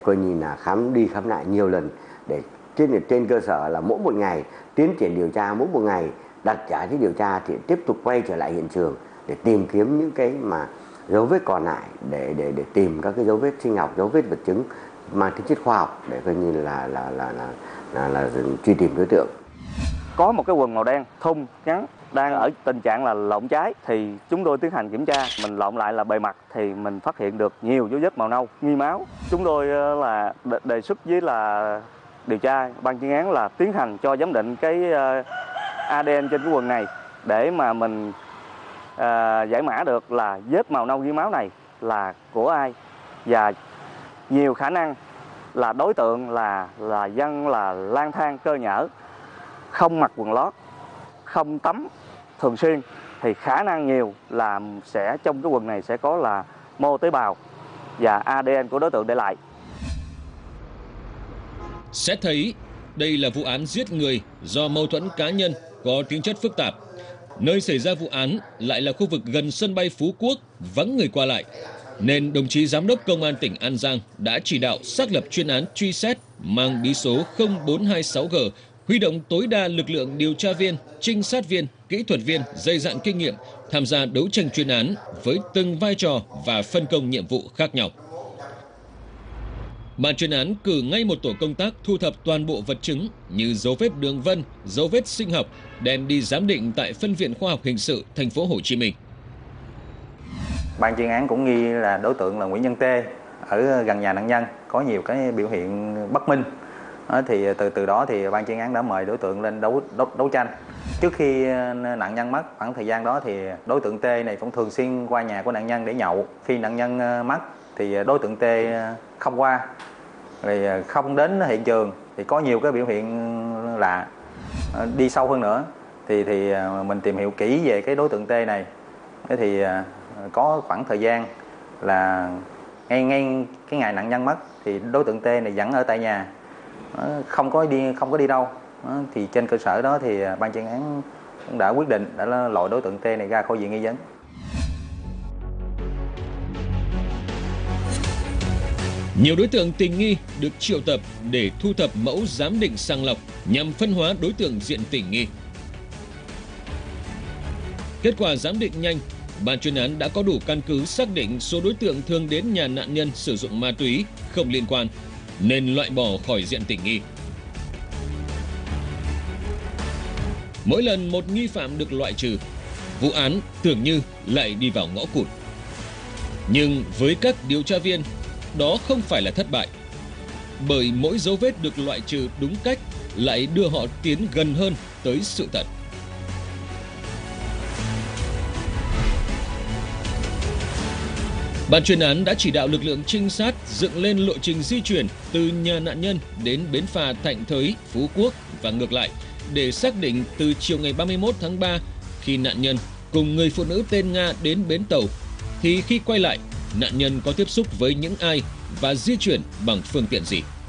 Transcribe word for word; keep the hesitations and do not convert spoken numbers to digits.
Coi như là khám đi khám lại nhiều lần để trên trên cơ sở là mỗi một ngày tiến triển điều tra, mỗi một ngày đặt trả cái điều tra thì tiếp tục quay trở lại hiện trường để tìm kiếm những cái mà dấu vết còn lại, để để để tìm các cái dấu vết sinh học, dấu vết vật chứng mang tính chất khoa học để coi như là là là là là, là, là truy tìm đối tượng. Có một cái quần màu đen thun ngắn đang ở tình trạng là lộn cháy thì chúng tôi tiến hành kiểm tra, mình lộn lại là bề mặt thì mình phát hiện được nhiều dấu vết màu nâu nghi máu. Chúng tôi là đề xuất với là điều tra ban chuyên án là tiến hành cho giám định cái a đê en trên cái quần này để mà mình à, giải mã được là vết màu nâu nghi máu này là của ai, và nhiều khả năng là đối tượng là là dân là lang thang cơ nhở, không mặc quần lót, không tắm thường xuyên, thì khả năng nhiều là sẽ trong cái quần này sẽ có là mô tế bào và a đê en của đối tượng để lại. Xét thấy đây là vụ án giết người do mâu thuẫn cá nhân có tính chất phức tạp. Nơi xảy ra vụ án lại là khu vực gần sân bay Phú Quốc, vắng người qua lại, nên đồng chí Giám đốc Công an tỉnh An Giang đã chỉ đạo xác lập chuyên án truy xét mang bí số không bốn hai sáu G, huy động tối đa lực lượng điều tra viên, trinh sát viên, kỹ thuật viên dày dặn kinh nghiệm tham gia đấu tranh chuyên án với từng vai trò và phân công nhiệm vụ khác nhau. Ban chuyên án cử ngay một tổ công tác thu thập toàn bộ vật chứng như dấu vết đường vân, dấu vết sinh học đem đi giám định tại Phân viện Khoa học Hình sự Thành phố Hồ Chí Minh. Ban chuyên án cũng nghi là đối tượng là Nguyễn Văn Tê ở gần nhà nạn nhân có nhiều cái biểu hiện bất minh. Đó, thì từ từ đó thì ban chuyên án đã mời đối tượng lên đấu đấu, đấu tranh. Trước khi nạn nhân mất, khoảng thời gian đó thì đối tượng Tê này cũng thường xuyên qua nhà của nạn nhân để nhậu. Khi nạn nhân mất thì đối tượng Tê không qua, rồi không đến hiện trường, thì có nhiều cái biểu hiện lạ. Đi sâu hơn nữa thì thì mình tìm hiểu kỹ về cái đối tượng Tê này. Thế thì có khoảng thời gian là ngay ngay cái ngày nạn nhân mất thì đối tượng Tê này vẫn ở tại nhà, không có đi không có đi đâu. Thì trên cơ sở đó thì ban chuyên án cũng đã quyết định đã loại đối tượng Tê này ra khỏi diện nghi vấn. Nhiều đối tượng tình nghi được triệu tập để thu thập mẫu giám định sàng lọc nhằm phân hóa đối tượng diện tình nghi. Kết quả giám định nhanh, ban chuyên án đã có đủ căn cứ xác định số đối tượng thường đến nhà nạn nhân sử dụng ma túy không liên quan, nên loại bỏ khỏi diện tình nghi. Mỗi lần một nghi phạm được loại trừ, vụ án tưởng như lại đi vào ngõ cụt. Nhưng với các điều tra viên, đó không phải là thất bại, bởi mỗi dấu vết được loại trừ đúng cách lại đưa họ tiến gần hơn tới sự thật. Ban chuyên án đã chỉ đạo lực lượng trinh sát dựng lên lộ trình di chuyển từ nhà nạn nhân đến bến phà Thạnh Thới, Phú Quốc và ngược lại để xác định từ chiều ngày ba mươi mốt tháng ba khi nạn nhân cùng người phụ nữ tên Nga đến bến tàu thì khi quay lại, nạn nhân có tiếp xúc với những ai và di chuyển bằng phương tiện gì.